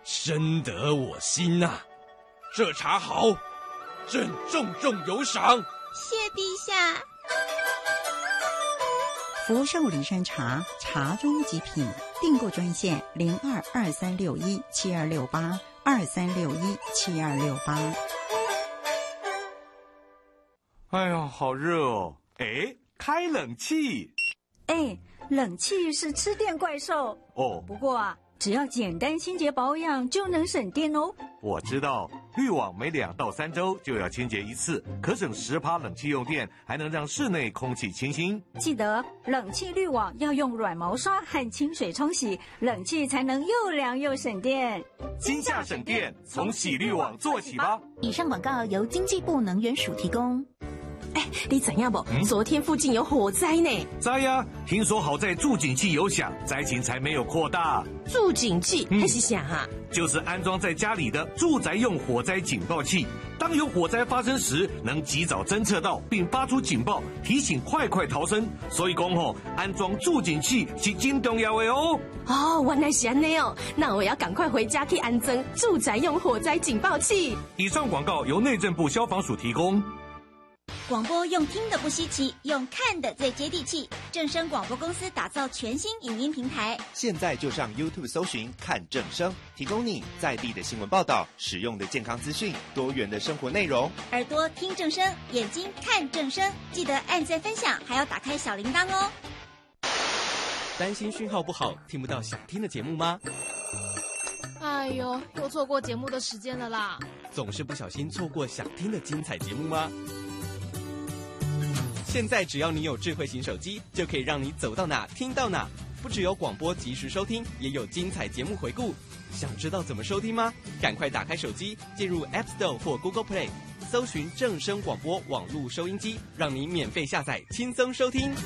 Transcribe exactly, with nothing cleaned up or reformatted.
深得我心呐、啊。这茶好，朕重重有赏。 谢陛下。 福寿梨山茶，茶中极品。订购专线零二二三六一七二六八二三六一七二六八。 哎呀，好热哦！哎，开冷气。 哎，冷气是吃电怪兽哦。 不过啊，只要简单清洁保养就能省电哦。 我知道，滤网每两到三周就要清洁一次，可省十趴冷气用电，还能让室内空气清新。 记得冷气滤网要用软毛刷和清水冲洗，冷气才能又凉又省电。 今夏省电，从洗滤网做起吧。 以上广告由经济部能源署提供。 哎，你怎样不？嗯、昨天附近有火灾呢。 灾呀、啊！听说好在助警器有响，灾情才没有扩大。 助警器还是响啊？ 就是安装在家里的住宅用火灾警报器，当有火灾发生时，能及早侦测到并发出警报，提醒快快逃生。所以讲吼，安装助警器是真重要的哦。 哦，原来是这样哦，那我要赶快回家去安装住宅用火灾警报器。 以上广告由内政部消防署提供。 广播用听的不稀奇，用看的最接地气。正声广播公司打造全新影音平台， 现在就上 YouTube 搜寻看正声，提供你在地的新闻报道、实用的健康资讯、多元的生活内容。 耳朵听正声，眼睛看正声，记得按赞分享，还要打开小铃铛哦。 担心讯号不好，听不到想听的节目吗？ 哎呦，又错过节目的时间了啦！ 总是不小心错过想听的精彩节目吗？现在只要你有智慧型手机，就可以让你走到哪听到哪。不只有广播及时收听，也有精彩节目回顾。想知道怎么收听吗？赶快打开手机，进入 App Store 或 Google Play， 搜寻正声广播网络收音机，让你免费下载，轻松收听。